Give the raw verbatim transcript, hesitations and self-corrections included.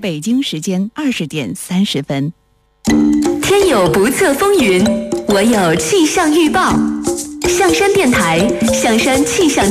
北京时间二十点三十分。 天有不测风云，我有气象预报。象山电台，象山气象